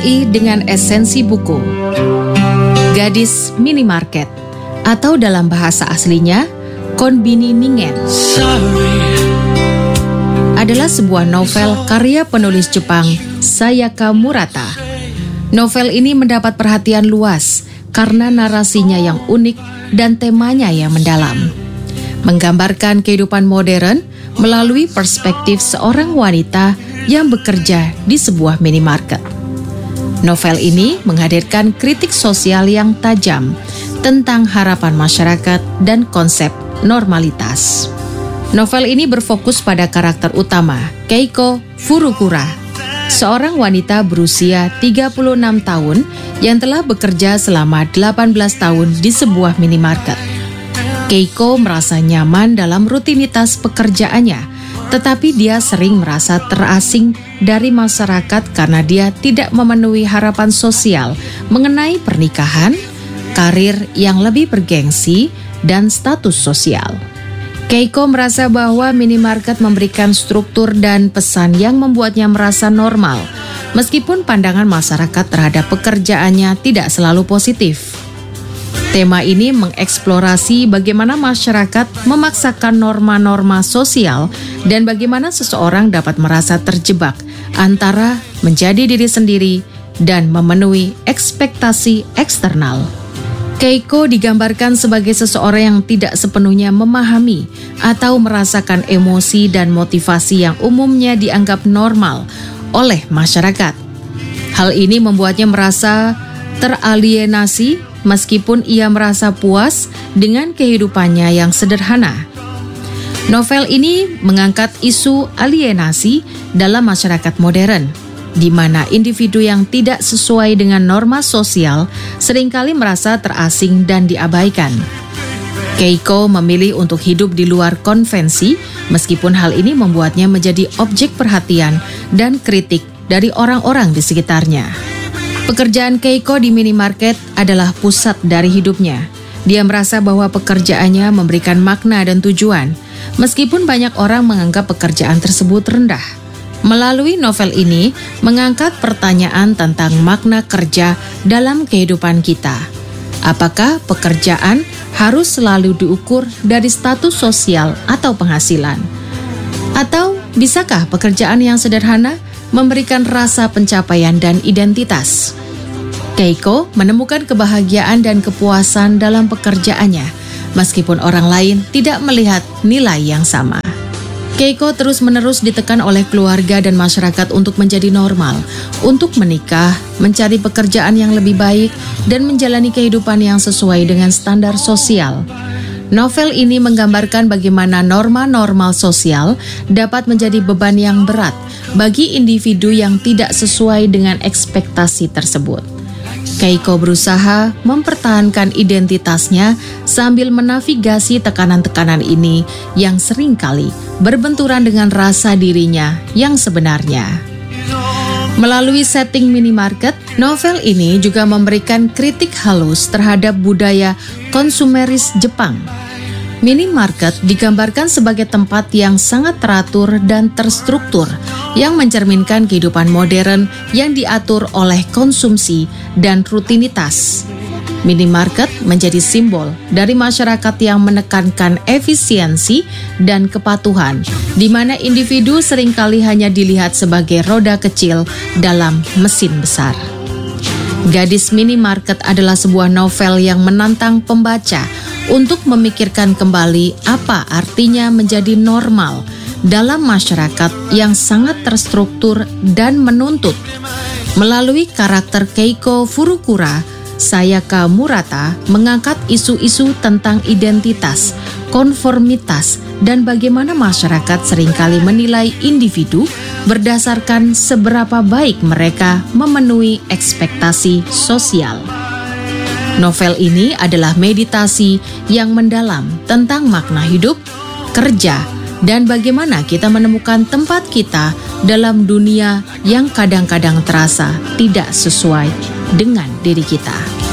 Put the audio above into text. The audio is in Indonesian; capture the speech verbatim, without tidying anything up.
I dengan esensi buku. Gadis Minimarket, atau dalam bahasa aslinya, Konbini Ningen, adalah sebuah novel karya penulis Jepang Sayaka Murata. Novel ini mendapat perhatian luas karena narasinya yang unik dan temanya yang mendalam. Menggambarkan kehidupan modern melalui perspektif seorang wanita yang bekerja di sebuah minimarket. Novel ini menghadirkan kritik sosial yang tajam tentang harapan masyarakat dan konsep normalitas. Novel ini berfokus pada karakter utama, Keiko Furukura, seorang wanita berusia tiga puluh enam tahun yang telah bekerja selama delapan belas tahun di sebuah minimarket. Keiko merasa nyaman dalam rutinitas pekerjaannya, tetapi dia sering merasa terasing dari masyarakat karena dia tidak memenuhi harapan sosial mengenai pernikahan, karir yang lebih bergengsi, dan status sosial. Keiko merasa bahwa minimarket memberikan struktur dan pesan yang membuatnya merasa normal, meskipun pandangan masyarakat terhadap pekerjaannya tidak selalu positif. Tema ini mengeksplorasi bagaimana masyarakat memaksakan norma-norma sosial dan bagaimana seseorang dapat merasa terjebak antara menjadi diri sendiri dan memenuhi ekspektasi eksternal. Keiko digambarkan sebagai seseorang yang tidak sepenuhnya memahami atau merasakan emosi dan motivasi yang umumnya dianggap normal oleh masyarakat. Hal ini membuatnya merasa teralienasi meskipun ia merasa puas dengan kehidupannya yang sederhana. Novel ini mengangkat isu alienasi dalam masyarakat modern, di mana individu yang tidak sesuai dengan norma sosial seringkali merasa terasing dan diabaikan. Keiko memilih untuk hidup di luar konvensi, meskipun hal ini membuatnya menjadi objek perhatian dan kritik dari orang-orang di sekitarnya. Pekerjaan Keiko di minimarket adalah pusat dari hidupnya. Dia merasa bahwa pekerjaannya memberikan makna dan tujuan, meskipun banyak orang menganggap pekerjaan tersebut rendah. Melalui novel ini, mengangkat pertanyaan tentang makna kerja dalam kehidupan kita. Apakah pekerjaan harus selalu diukur dari status sosial atau penghasilan? Atau bisakah pekerjaan yang sederhana memberikan rasa pencapaian dan identitas? Keiko menemukan kebahagiaan dan kepuasan dalam pekerjaannya, meskipun orang lain tidak melihat nilai yang sama. Keiko terus-menerus ditekan oleh keluarga dan masyarakat untuk menjadi normal, untuk menikah, mencari pekerjaan yang lebih baik, dan menjalani kehidupan yang sesuai dengan standar sosial. Novel ini menggambarkan bagaimana norma-norma sosial dapat menjadi beban yang berat bagi individu yang tidak sesuai dengan ekspektasi tersebut. Keiko berusaha mempertahankan identitasnya sambil menavigasi tekanan-tekanan ini yang seringkali berbenturan dengan rasa dirinya yang sebenarnya. Melalui setting minimarket, novel ini juga memberikan kritik halus terhadap budaya konsumeris Jepang. Minimarket digambarkan sebagai tempat yang sangat teratur dan terstruktur, yang mencerminkan kehidupan modern yang diatur oleh konsumsi dan rutinitas. Minimarket menjadi simbol dari masyarakat yang menekankan efisiensi dan kepatuhan, di mana individu seringkali hanya dilihat sebagai roda kecil dalam mesin besar. Gadis Minimarket adalah sebuah novel yang menantang pembaca untuk memikirkan kembali apa artinya menjadi normal dalam masyarakat yang sangat terstruktur dan menuntut. Melalui karakter Keiko Furukura, Sayaka Murata mengangkat isu-isu tentang identitas, konformitas, dan bagaimana masyarakat seringkali menilai individu berdasarkan seberapa baik mereka memenuhi ekspektasi sosial. Novel ini adalah meditasi yang mendalam tentang makna hidup, kerja, dan bagaimana kita menemukan tempat kita dalam dunia yang kadang-kadang terasa tidak sesuai dengan diri kita.